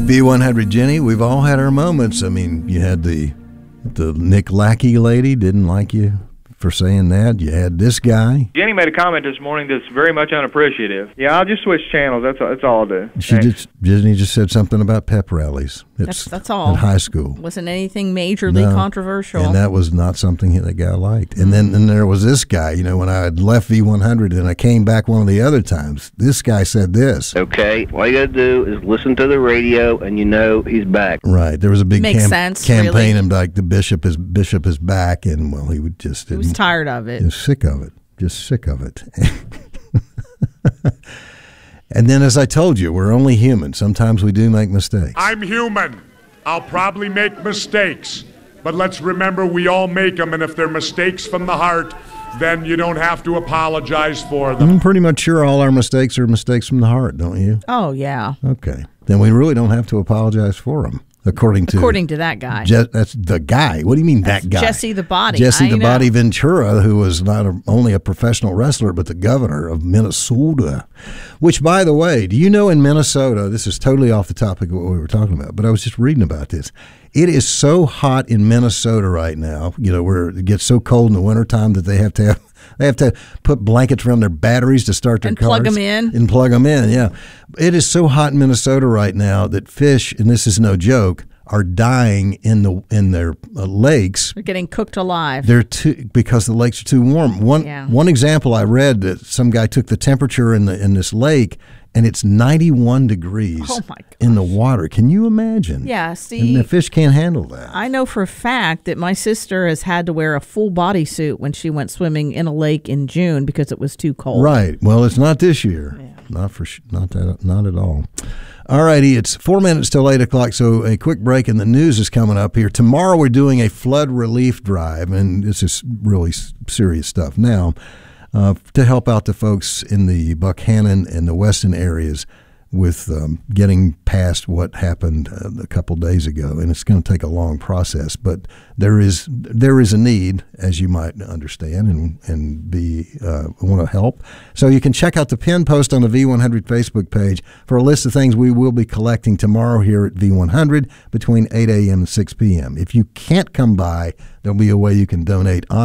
V100 Jenny, we've all had our moments. I mean, you had the Nick Lackey lady didn't like you for saying that. You had this guy. Jenny made a comment this morning that's very much unappreciative. Yeah, I'll just switch channels. That's all I'll do. Jenny just said something about pep rallies. That's all. At high school. Wasn't anything majorly controversial. And that was not something that guy liked. And then there was this guy, when I had left V100 and I came back one of the other times, this guy said this. Okay, all you got to do is listen to the radio and he's back. Right. There was a big campaign really. and like the bishop is back, and well, he would just... He was tired of it. He was sick of it. Just sick of it. And then, as I told you, we're only human. Sometimes we do make mistakes. I'm human. I'll probably make mistakes. But let's remember, we all make them, and if they're mistakes from the heart, then you don't have to apologize for them. I'm pretty much sure all our mistakes are mistakes from the heart, don't you? Oh, yeah. Okay. Then we really don't have to apologize for them. According to that guy. That's the guy. What do you mean that guy? Jesse the Body. Jesse the Body Ventura, who was not only a professional wrestler, but the governor of Minnesota. Which, by the way, do you know in Minnesota, this is totally off the topic of what we were talking about, but I was just reading about this. It is so hot in Minnesota right now, where it gets so cold in the wintertime that they have to put blankets around their batteries to start their cars. Plug them in. And plug them in, yeah. It is so hot in Minnesota right now that fish, and this is no joke, are dying in their lakes. They're getting cooked alive. Because the lakes are too warm. One example I read that some guy took the temperature in this lake, and it's 91 degrees in the water. Can you imagine? Yeah, see. And the fish can't handle that. I know for a fact that my sister has had to wear a full bodysuit when she went swimming in a lake in June because it was too cold. Right. Well, it's not this year. Yeah. Not at all. All righty, it's 4 minutes till 8 o'clock, so a quick break, and the news is coming up here. Tomorrow we're doing a flood relief drive, and this is really serious stuff now. To help out the folks in the Buckhannon and the Weston areas with getting past what happened a couple days ago, and it's going to take a long process. But there is a need, as you might understand, and want to help. So you can check out the pinned post on the V100 Facebook page for a list of things we will be collecting tomorrow here at V100 between 8 a.m. and 6 p.m. If you can't come by, there'll be a way you can donate on